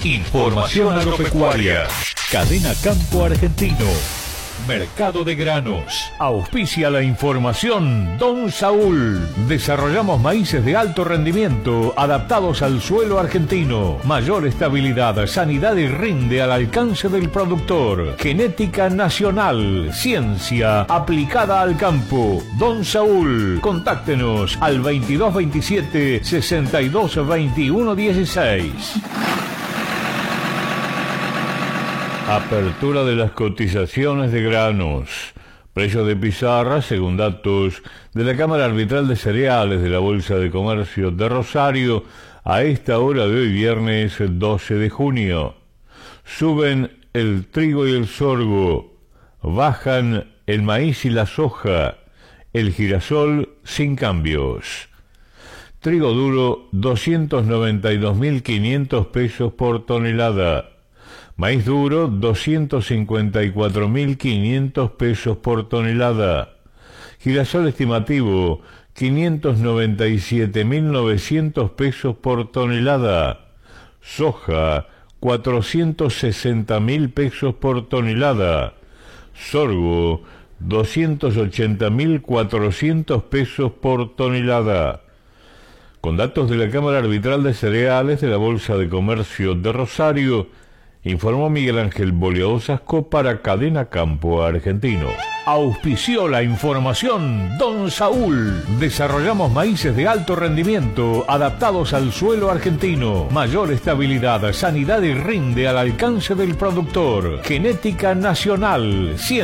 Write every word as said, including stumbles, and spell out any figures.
Información agropecuaria. Cadena Campo Argentino. Mercado de granos. Auspicia la información Don Saúl. Desarrollamos maíces de alto rendimiento adaptados al suelo argentino. Mayor estabilidad, sanidad y rinde al alcance del productor. Genética nacional. Ciencia aplicada al campo. Don Saúl. Contáctenos al veintidós veintisiete sesenta y dos veintiuno dieciséis. Apertura de las cotizaciones de granos. Precio de pizarra, según datos de la Cámara Arbitral de Cereales de la Bolsa de Comercio de Rosario, a esta hora de hoy, viernes doce de junio. Suben el trigo y el sorgo, bajan el maíz y la soja, el girasol sin cambios. Trigo duro, doscientos noventa y dos mil quinientos pesos por tonelada. Maíz duro, doscientos cincuenta y cuatro mil quinientos pesos por tonelada. Girasol estimativo, quinientos noventa y siete mil novecientos pesos por tonelada. Soja, cuatrocientos sesenta mil pesos por tonelada. Sorgo, doscientos ochenta mil cuatrocientos pesos por tonelada. Con datos de la Cámara Arbitral de Cereales de la Bolsa de Comercio de Rosario, informó Miguel Ángel Bolio-Osasco para Cadena Campo Argentino. Auspició la información Don Saúl. Desarrollamos maíces de alto rendimiento adaptados al suelo argentino. Mayor estabilidad, sanidad y rinde al alcance del productor. Genética nacional.